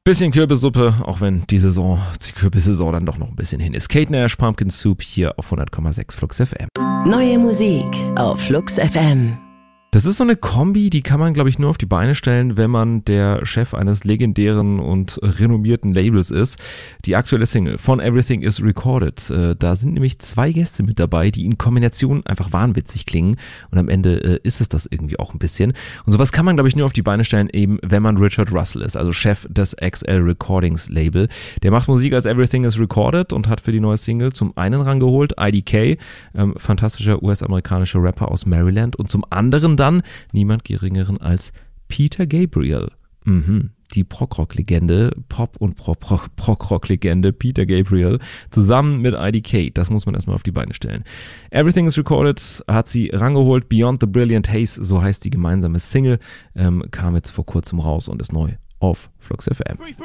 Bisschen Kürbissuppe, auch wenn die Kürbissaison dann doch noch ein bisschen hin ist. Kate Nash, Pumpkin Soup hier auf 100,6 Flux FM. Neue Musik auf Flux FM. Das ist so eine Kombi, die kann man, glaube ich, nur auf die Beine stellen, wenn man der Chef eines legendären und renommierten Labels ist. Die aktuelle Single von Everything is Recorded. Da sind nämlich 2 Gäste mit dabei, die in Kombination einfach wahnwitzig klingen. Und am Ende ist es das irgendwie auch ein bisschen. Und sowas kann man, glaube ich, nur auf die Beine stellen, eben wenn man Richard Russell ist, also Chef des XL Recordings Label. Der macht Musik als Everything is Recorded und hat für die neue Single zum einen rangeholt IDK, fantastischer US-amerikanischer Rapper aus Maryland, und zum anderen dann niemand geringeren als Peter Gabriel. Die Prog-Rock-Legende, Pop- und Prog-Rock-Legende Peter Gabriel zusammen mit IDK. Das muss man erstmal auf die Beine stellen. Everything is Recorded hat sie rangeholt. Beyond the Brilliant Haze, so heißt die gemeinsame Single, kam jetzt vor kurzem raus und ist neu auf Flux FM.